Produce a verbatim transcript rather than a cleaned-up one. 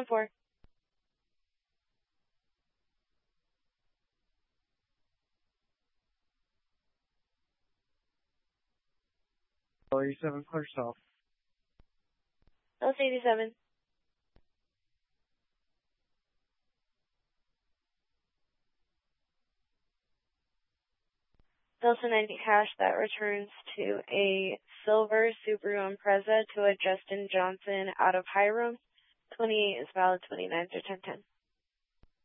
four. eighty-seven, clear south. Dallas eighty-seven. Delta ninety hash, that returns to a silver Subaru Impreza to a Justin Johnson out of Hiram. twenty-eight is valid, twenty-nine to ten ten.